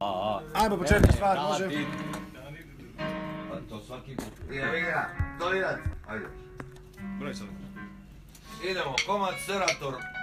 Ajmo početku stvar, može. Pa to svaki put. Idemo igra, Dolinac, ajde. Broj sad. Idemo, komad Serator.